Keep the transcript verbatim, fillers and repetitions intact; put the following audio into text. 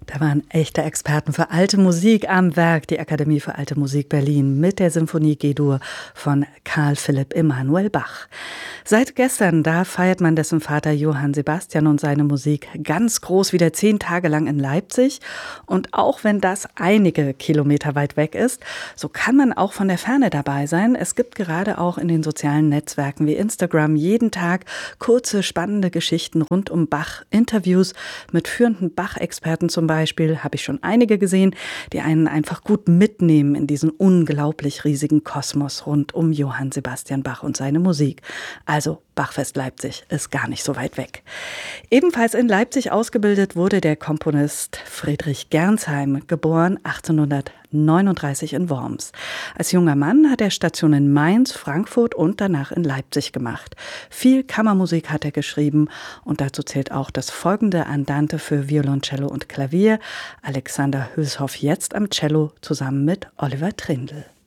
Da waren echte Experten für alte Musik am Werk, die Akademie für Alte Musik Berlin mit der Symphonie G-Dur von Karl Philipp Emanuel Bach. Seit gestern, da feiert man dessen Vater Johann Sebastian und seine Musik ganz groß wieder zehn Tage lang in Leipzig. Und auch wenn das einige Kilometer weit weg ist, so kann man auch von der Ferne dabei sein. Es gibt gerade auch in den sozialen Netzwerken wie Instagram jeden Tag kurze, spannende Geschichten rund um Bach, Interviews mit führenden Bach-Experten zum Beispiel. Beispiel habe ich schon einige gesehen, die einen einfach gut mitnehmen in diesen unglaublich riesigen Kosmos rund um Johann Sebastian Bach und seine Musik. Also Bachfest Leipzig ist gar nicht so weit weg. Ebenfalls in Leipzig ausgebildet wurde der Komponist Friedrich Gernsheim, geboren achtzehnhundertneununddreißig in Worms. Als junger Mann hat er Station in Mainz, Frankfurt und danach in Leipzig gemacht. Viel Kammermusik hat er geschrieben und dazu zählt auch das folgende Andante für Violoncello und Klavier. Alexander Hülshoff jetzt am Cello zusammen mit Oliver Trindl.